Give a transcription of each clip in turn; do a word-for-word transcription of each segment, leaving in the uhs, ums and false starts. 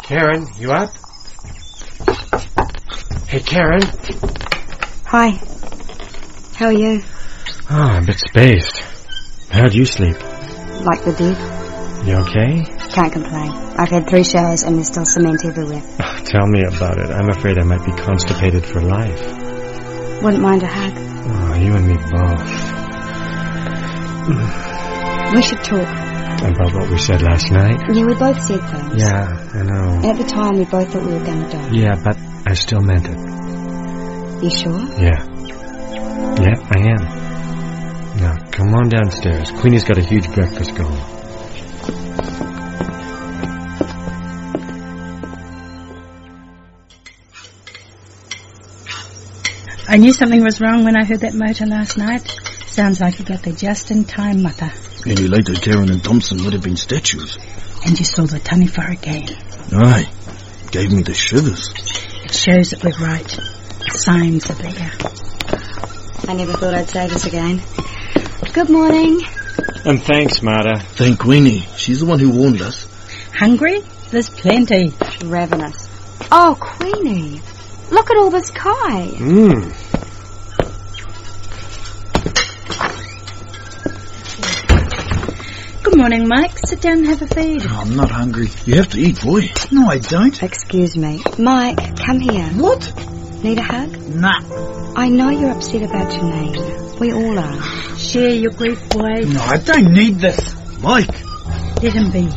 Karen, you up? Hey, Karen. Hi. How are you? Oh, a bit spaced. How'd you sleep? Like the dead. You okay? Can't complain. I've had three showers and there's still cement everywhere. Oh, tell me about it. I'm afraid I might be constipated for life. Wouldn't mind a hug. Oh, you and me both. We should talk. About what we said last night? Yeah, we both said things. Yeah, I know. At the time, we both thought we were going to die. Yeah, but I still meant it. You sure? Yeah. Yeah, I am. Now, come on downstairs. Queenie's got a huge breakfast going. I knew something was wrong when I heard that motor last night. Sounds like you got there just in time, Mother. Any later, Karen and Thompson would have been statues. And you saw the Taniwha again. Aye. Gave me the shivers. It shows that we're right. The signs are there. I never thought I'd say this again. Good morning. And thanks, Marta. Thank Queenie. She's the one who warned us. Hungry? There's plenty. Ravenous. Oh, Queenie. Look at all this kai. Mmm. Good morning, Mike. Sit down and have a feed. Oh, I'm not hungry. You have to eat, boy. No, I don't. Excuse me. Mike, come here. What? Need a hug? Nah. I know you're upset about Janine. We all are. Share your grief, boy. No, I don't need this. Mike. Let him be.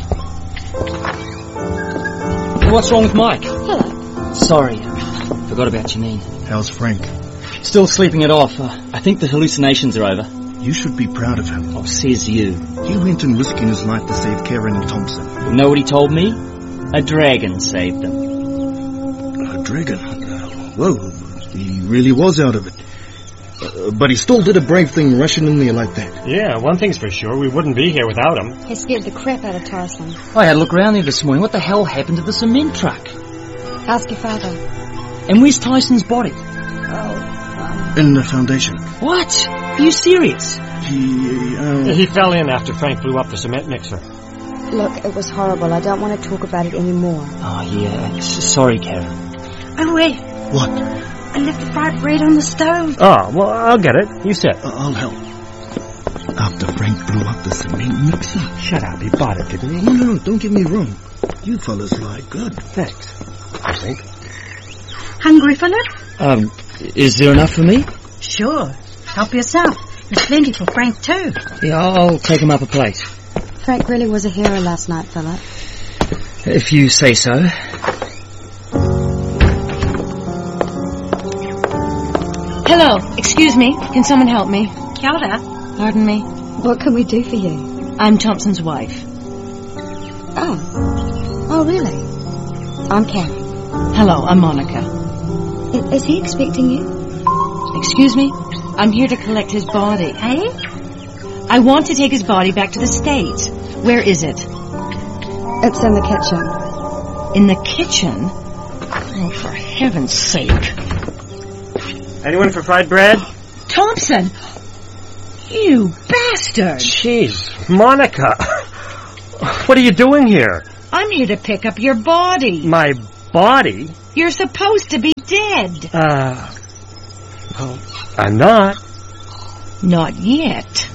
What's wrong with Mike? Hello. Sorry, forgot about Janine. How's Frank? Still sleeping it off. Uh, I think the hallucinations are over. You should be proud of him. Oh, says you. He went and risking his life to save Karen and Thompson. You know what he told me? A dragon saved them. A dragon? Uh, well, he really was out of it. Uh, but he still did a brave thing rushing in there like that. Yeah, one thing's for sure. We wouldn't be here without him. He scared the crap out of Tyson. I had a look around there this morning. What the hell happened to the cement truck? Ask your father. And where's Tyson's body? Oh, In the foundation. What? Are you serious? He, uh... He fell in after Frank blew up the cement mixer. look, it was horrible. I don't want to talk about it anymore. Oh, yeah. S- sorry, Karen. Oh, wait. What? I left the fried bread on the stove. Oh, well, I'll get it. You sit. Uh, I'll help. After Frank blew up the cement mixer. Shut up. He bought it, didn't he? No, no, no, don't get me wrong. You fellas lie good. Thanks, I think. Hungry, Philip? Um, is there enough for me? Sure. Help yourself. There's plenty for Frank, too. Yeah, I'll, I'll take him up a plate. Frank really was a hero last night, Philip. If you say so. Hello, excuse me. Can someone help me? Kia ora. Pardon me. What can we do for you? I'm Thompson's wife. Oh. Oh, really? I'm Karen. Hello, I'm Monica. I- is he expecting you? Excuse me? I'm here to collect his body. Eh? I want to take his body back to the States. Where is it? It's in the kitchen. In the kitchen? Oh, for heaven's sake. Anyone for fried bread? Thompson! You bastard! Jeez, Monica. What are you doing here? I'm here to pick up your body. My body? You're supposed to be dead. Uh, well, I'm not. Not yet.